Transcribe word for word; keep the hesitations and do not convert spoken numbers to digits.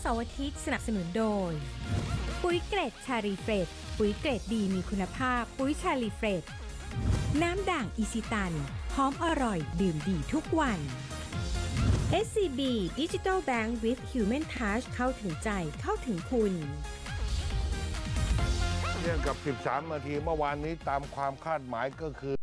เสาร์อาทิตย์สนับสนุนโดยปุ๋ยเกรดชาลีเฟรดปุ๋ยเกรดดีมีคุณภาพปุ๋ยชาลีเฟรดน้ำด่างอิชิตันหอมอร่อยดื่มดีทุกวัน เอส ซี บี Digital Bank with Human Touch เข้าถึงใจเข้าถึงคุณเที่ยงกับสิบสามนาทีเมื่อวานนี้ตามความคาดหมายก็คือ